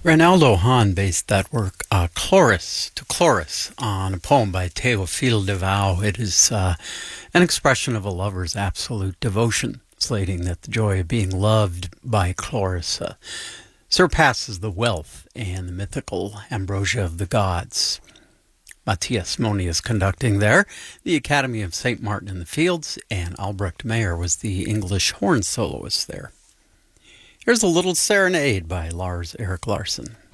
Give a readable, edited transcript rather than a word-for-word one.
Reinaldo Hahn based that work, Chloris, to Chloris, on a poem by Théophile Devaux. It is an expression of a lover's absolute devotion, slating that the joy of being loved by Chloris surpasses the wealth and the mythical ambrosia of the gods. Matthias Moni is conducting there, the Academy of St. Martin in the Fields, and Albrecht Meyer was the English horn soloist there. Here's a little serenade by Lars Erik Larsson.